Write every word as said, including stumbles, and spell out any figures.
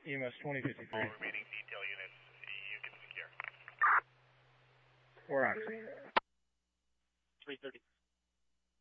E M S twenty fifty-three. All remaining detail units, you can secure. We're on. three thirty.